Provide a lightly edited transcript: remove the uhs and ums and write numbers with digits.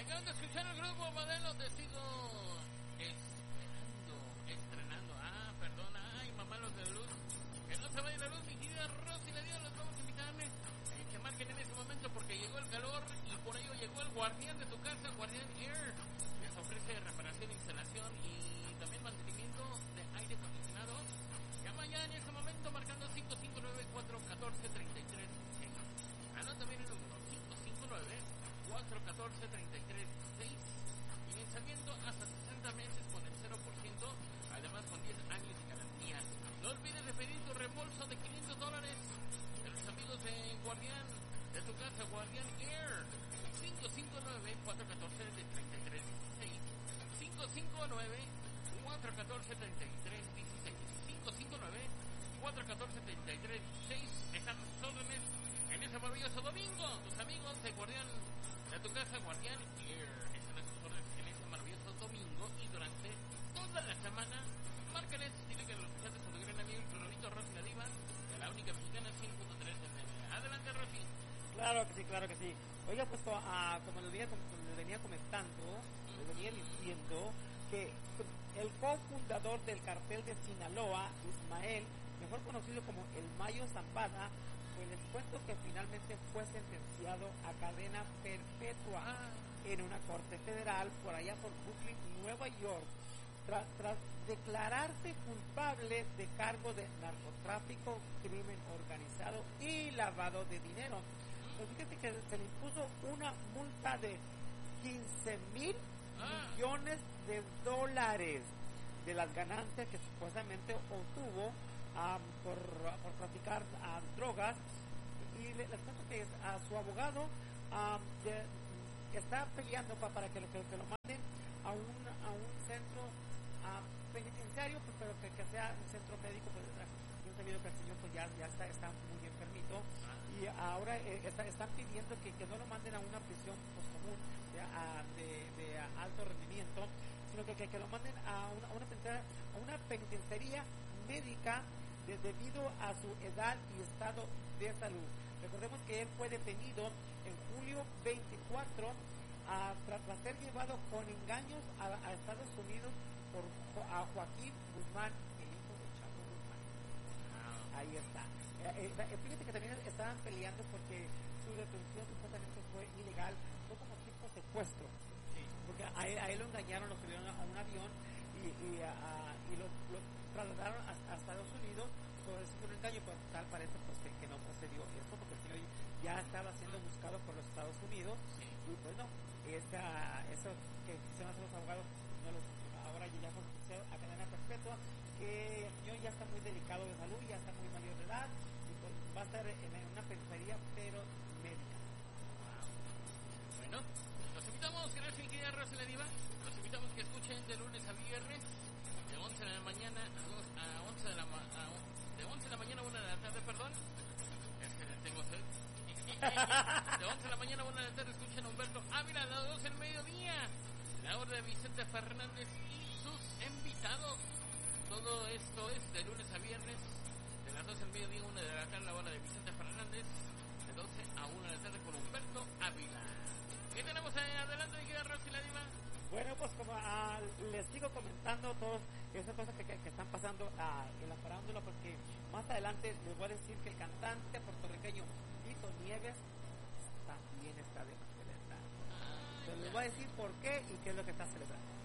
Acaban de escuchar el grupo Modelo, te sigo estrenando. Perdona, mamá, los de luz. Que no se vaya la luz, mi querida Rosy le dio, los vamos a invitarme que marquen en ese momento porque llegó el calor y por ello llegó el guardián de tu casa, Guardián Air. Les ofrece reparación, instalación y también mantenimiento de aire acondicionado. Llama ya en ese momento marcando 559-414-33. Anota bien el número, 559-414-33. Y lanzamiento hasta 60 meses con el 0%, además con 10 años de garantía. No olvides de pedir tu reembolso de $500 de los amigos de Guardián, de tu casa, Guardián Air. 559-414-33. 559-414-33. 559-414-33. Están sus órdenes en ese maravilloso domingo. Tus amigos de Guardián, de tu casa, Guardián Air. Están a sus órdenes en ese maravilloso domingo y durante toda la semana. Márcales, dile que los presentes con tu gran amigo el Florito Rosy la Diva, de la única mexicana 100.3 FM. Adelante, Rosy. Claro que sí, claro que sí. Oiga, pues como les venía comentando, les venía diciendo que el cofundador del cartel de Sinaloa, Ismael, mejor conocido como el Mayo Zambada, pues les cuento que finalmente fue sentenciado a cadena perpetua en una corte federal por allá por Brooklyn, Nueva York, tras declararse culpable de cargo de narcotráfico, crimen organizado y lavado de dinero. Pues fíjate que se le impuso una multa de 15,000 millones de dólares de las ganancias que supuestamente obtuvo por traficar drogas. Y les cuento que a su abogado está peleando para que lo manden a un centro penitenciario, pues, pero que sea un centro médico. Pues yo he sabido que el señor pues ya está muy enfermito y ahora están pidiendo que no lo manden a una prisión pues, común de alto rendimiento, sino que lo manden a una penitenciaría médica debido a su edad y estado de salud. Recordemos que él fue detenido en julio 24 tras ser llevado con engaños a Estados Unidos por Joaquín Guzmán, el hijo de Chapo Guzmán. Ahí está. Fíjate que también estaban peleando porque su detención supuestamente fue ilegal, fue como tipo secuestro, porque a él lo engañaron, lo subieron a un avión y lo trasladaron a Estados Unidos por un engaño, pero tal parece pues, que no procedió esto, porque el señor ya estaba siendo buscado por los Estados Unidos y pues no, eso que quisieron hacer los abogados no lo funcionó. Ahora ya fue a cadena perpetua, que el señor ya está muy delicado de salud, ya está muy mayor de edad y pues va a estar en una periferia pero médica. Bueno, los invitamos, gracias mi querida Rosy la Diva, los invitamos que escuchen de lunes a viernes de 11 de la mañana a 11 de la mañana a 1 de la tarde, perdón, es que tengo sed. De 11 de la mañana a 1 de la tarde escuchen a Humberto Ávila, a las 12 del mediodía, la hora de Vicente Fernández y sus invitados. Todo esto es de lunes a viernes, de las 12 del mediodía a 1 de la tarde, la hora de Vicente Fernández, de 12 a 1 de la tarde con Humberto Ávila. ¿Qué tenemos adelante, mi querida Rosy la Diva? Bueno, pues como les sigo comentando todas esas cosas que están pasando en la farándula, porque más adelante les voy a decir que el cantante puertorriqueño Tito Nieves también está de celebrar. Les voy a decir por qué y qué es lo que está celebrando.